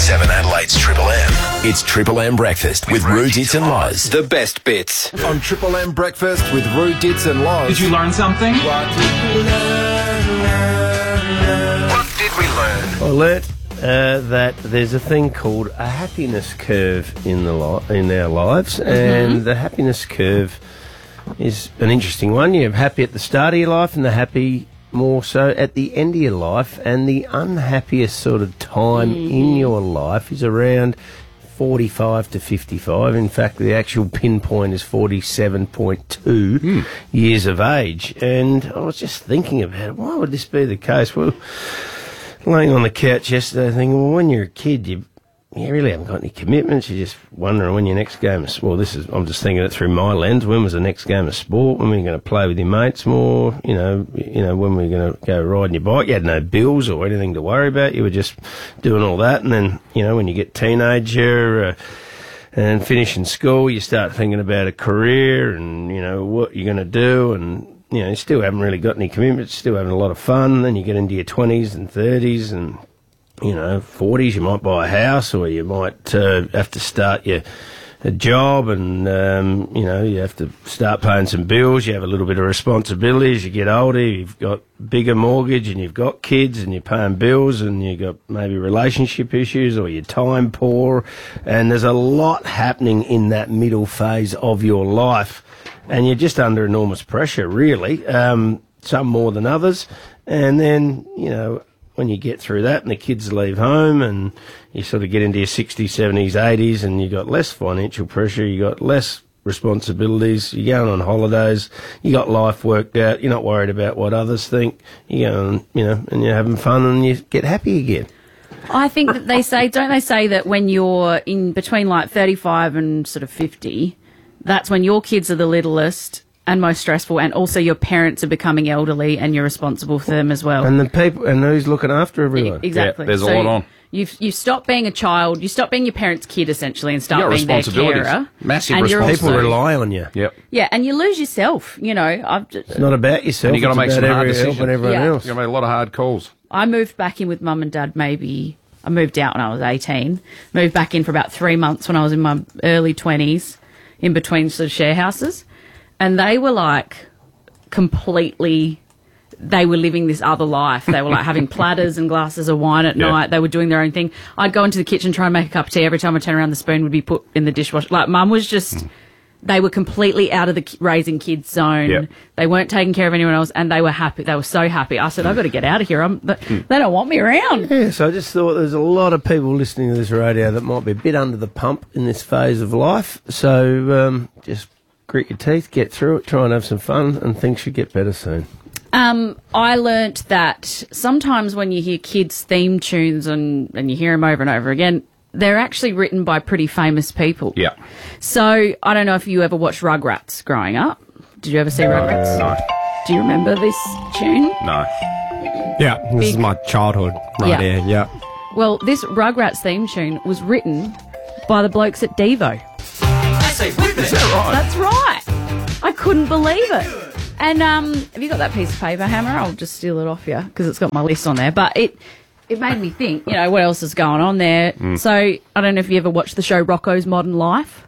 107 Adelaide's Triple M. It's Triple M Breakfast with Roo, Dits and Loz. The best bits. On Triple M Breakfast with Roo, Dits and Loz. Did you learn something? What did we learn? I learnt that there's a thing called a happiness curve in our lives, and the happiness curve is an interesting one. You're happy at the start of your life and the happy more so at the end of your life, and the unhappiest sort of time in your life is around 45 to 55. In fact, the actual pinpoint is 47.2 years of age. And I was just thinking about it. Why would this be the case? Well, laying on the couch yesterday thinking, well, when you're a kid, you really haven't got any commitments. You're just wondering when your next game of sport. I'm just thinking it through my lens. When was the next game of sport? When were you going to play with your mates more? You know, when were you going to go riding your bike? You had no bills or anything to worry about. You were just doing all that. And then, when you get teenager and finishing school, you start thinking about a career and, what you're going to do. And, you still haven't really got any commitments, still having a lot of fun. Then you get into your 20s and 30s and 40s, you might buy a house, or you might have to start a job, and you have to start paying some bills. You have a little bit of responsibility as you get older. You've got bigger mortgage, and you've got kids, and you're paying bills, and you've got maybe relationship issues, or you're time poor, and there's a lot happening in that middle phase of your life, and you're just under enormous pressure, really, some more than others, and then, when you get through that and the kids leave home and you sort of get into your 60s, 70s, 80s and you got less financial pressure, you got less responsibilities, you're going on holidays, you got life worked out, you're not worried about what others think, you go and you're having fun and you get happy again. I think that don't they say that when you're in between like 35 and sort of 50, that's when your kids are the littlest and most stressful, and also your parents are becoming elderly and you're responsible for them as well. And the people, and who's looking after everyone? Exactly. Yeah, there's a lot on. You stop being a child, you stop being your parent's kid essentially, and start being their carer. Massive and responsibilities. People rely on you. Yep. Yeah, and you lose yourself. It's not about yourself. And you got to make some hard decisions. And everyone else. You got to make a lot of hard calls. I moved back in with mum and dad I moved out when I was 18, moved back in for about 3 months when I was in my early 20s, in between sort of share houses, and they were like they were living this other life. They were like having platters and glasses of wine at night. They were doing their own thing. I'd go into the kitchen, try and make a cup of tea. Every time I turn around, the spoon would be put in the dishwasher. Like, mum was just... They were completely out of the raising kids zone. Yep. They weren't taking care of anyone else, and they were happy. They were so happy. I said, I've got to get out of here. They don't want me around. Yeah, so I just thought there's a lot of people listening to this radio that might be a bit under the pump in this phase of life. So just grit your teeth, get through it, try and have some fun, and things should get better soon. I learnt that sometimes when you hear kids' theme tunes and you hear them over and over again, they're actually written by pretty famous people. Yeah. So I don't know if you ever watched Rugrats growing up. Did you ever see Rugrats? No. Do you remember this tune? No. Yeah, this is my childhood here, yeah. Well, this Rugrats theme tune was written by the blokes at Devo. Is that right? That's right. I couldn't believe it. And have you got that piece of paper, Hammer? I'll just steal it off you because it's got my list on there. But it made me think, what else is going on there. So I don't know if you ever watched the show Rocko's Modern Life.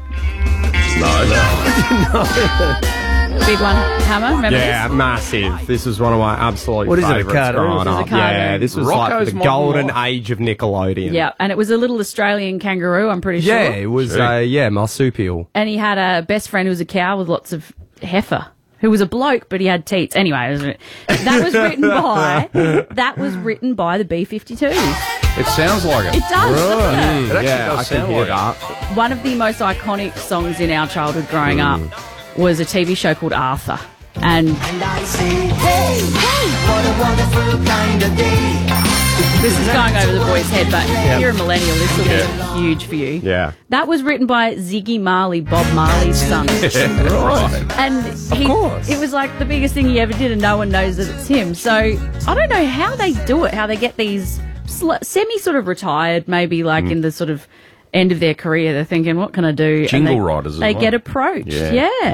No. Big one, Hammer. Remember Yeah, this? massive. This was one of my absolute What is it, a favourites cartoon? growing This is a up. cartoon. Yeah, this was Rocko's like the Modern golden Life. age of Nickelodeon. Yeah, and it was a little Australian kangaroo, I'm pretty sure. Yeah, it was, marsupial. And he had a best friend who was a cow with lots of heifer, who was a bloke, but he had teats. Anyway, that was written by the B-52s. It sounds like it. It does, doesn't it? It actually Yeah, does I can sound hear like that. One of the most iconic songs in our childhood growing up was a TV show called Arthur. And I say, hey, what a wonderful kind of day. this is going over the boy's head, but if you're a millennial, this will be huge for you. Yeah. That was written by Ziggy Marley, Bob Marley's son. Right. And it was like the biggest thing he ever did, and no one knows that it's him. So I don't know how they do it, how they get these semi sort of retired, maybe like in the sort of end of their career. They're thinking, what can I do? Jingle and writers as They well. get approached. Yeah.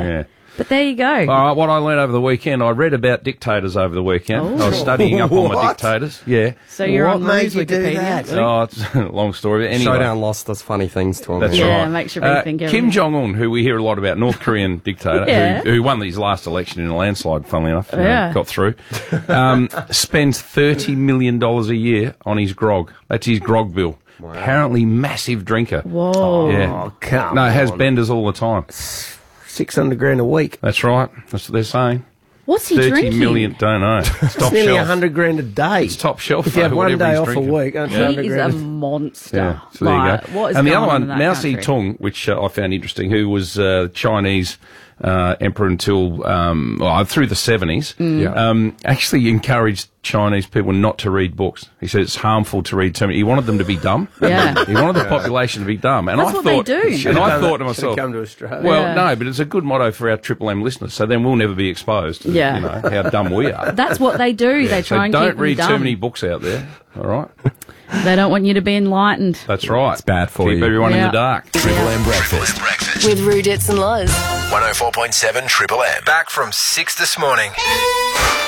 But there you go. All right, what I learned over the weekend, I read about dictators over the weekend. I was studying up on my What? dictators. Yeah. So you're What on made Rue's you do Wikipedia. that? Oh, it's a long story. But anyway. Showdown Lost does funny things to him. That's Yeah, right. makes you rethink Kim everything. Jong-un, who we hear a lot about, North Korean dictator, Yeah. who won his last election in a landslide, funnily enough, Yeah. got through, spends $30 million a year on his grog. That's his grog bill. Wow. Apparently massive drinker. Whoa. Yeah. Oh, come No, has on. benders all the time. 600 grand a week. That's right. That's what they're saying. What's he 30 drinking? million, don't know. It's top It's nearly shelf. 100 grand a day. It's top shelf. If you have though, one whatever day he's off a drinking. week, that's He 100 is a grand. monster. Yeah, so there you Like, go. what is And the going other on one, in that Mao country? Zedong, which I found interesting, who was Chinese emperor until through the 70s, actually encouraged Chinese people not to read books. He said it's harmful to read too many. He wanted them to be dumb. Yeah. He wanted the population to be dumb. And That's I what they thought, do. And I thought to Should've myself, come to Australia. well, Yeah. no, but it's a good motto for our Triple M listeners. So then we'll never be exposed to Yeah. you know, how dumb we are. That's what they do. They So try and don't keep them read dumb. too many books out there. All right, They don't want you to be enlightened. that's right. It's bad for Keep you. everyone in Yeah. the dark. Triple M Breakfast. With Rudits and Loz. 104.7 Triple M. Back from 6 this morning.